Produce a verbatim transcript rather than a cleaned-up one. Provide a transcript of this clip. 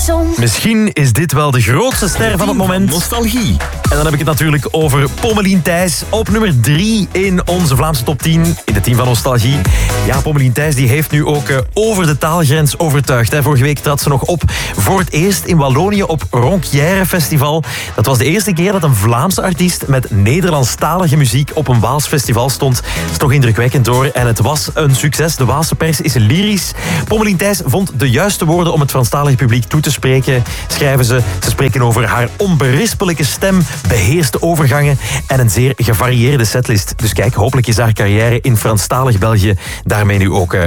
zon. Misschien is dit wel de grootste ster van het moment. Nostalgie. En dan heb ik het natuurlijk over Pommelien Thijs. Op nummer drie in onze Vlaamse top tien. In de team van Nostalgie. Ja, Pommelien Thijs die heeft nu ook uh, over de taalgrens overtuigd. Hè. Vorige week trad ze nog op voor het eerst in Wallonië op Ronquière Festival. Dat was de eerste keer dat een Vlaamse artiest met Nederlandstalige muziek op een Waals festival stond. Dat is toch indrukwekkend hoor. En het was een succes. De Waalse pers is lyrisch. Pommelien Thijs vond de juiste woorden om het Franstalige publiek toe te spreken. Schrijven ze. Ze spreken over haar onberispelijke stem, beheerste overgangen en een zeer gevarieerde setlist. Dus kijk, hopelijk is haar carrière in Franstalig België daarmee nu ook uh,